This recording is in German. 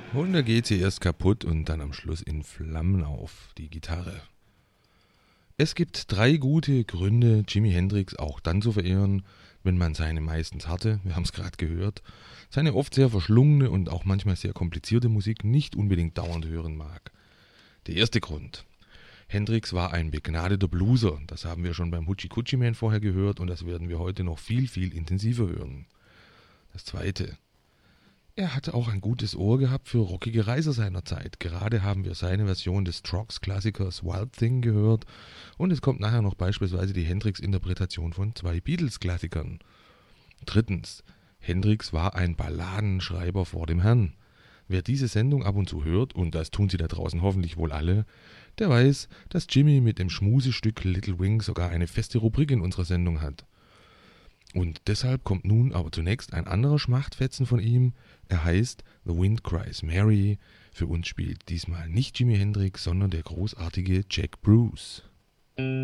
Und da geht sie erst kaputt und dann am Schluss in Flammen auf, die Gitarre. Es gibt 3 gute Gründe, Jimi Hendrix auch dann zu verehren, wenn man seine meistens harte, wir haben es gerade gehört, seine oft sehr verschlungene und auch manchmal sehr komplizierte Musik nicht unbedingt dauernd hören mag. Der erste Grund. Hendrix war ein begnadeter Blueser, das haben wir schon beim Hoochie Coochie Man vorher gehört und das werden wir heute noch viel, viel intensiver hören. Das zweite. Er hatte auch ein gutes Ohr gehabt für rockige Reiser seiner Zeit. Gerade haben wir seine Version des Strokes-Klassikers Wild Thing gehört und es kommt nachher noch beispielsweise die Hendrix-Interpretation von 2 Beatles-Klassikern. Drittens, Hendrix war ein Balladenschreiber vor dem Herrn. Wer diese Sendung ab und zu hört, und das tun sie da draußen hoffentlich wohl alle, der weiß, dass Jimmy mit dem Schmusestück Little Wing sogar eine feste Rubrik in unserer Sendung hat. Und deshalb kommt nun aber zunächst ein anderer Schmachtfetzen von ihm. Er heißt The Wind Cries Mary. Für uns spielt diesmal nicht Jimi Hendrix, sondern der großartige Jack Bruce.